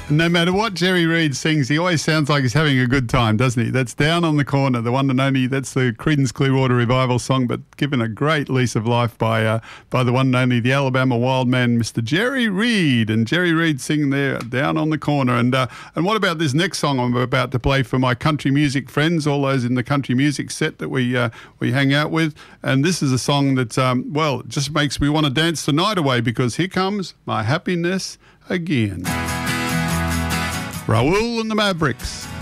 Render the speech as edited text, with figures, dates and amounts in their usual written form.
No matter what Jerry Reed sings, he always sounds like he's having a good time, doesn't he? That's Down on the Corner, the one and only. That's the Creedence Clearwater Revival song, but given a great lease of life by the one and only, the Alabama wild man, Mr. Jerry Reed. And Jerry Reed singing there, Down on the Corner. And what about this next song I'm about to play for my country music friends, all those in the country music set that we hang out with? And this is a song that, it just makes me want to dance the night away, because here comes My Happiness Again. Raul and the Mavericks.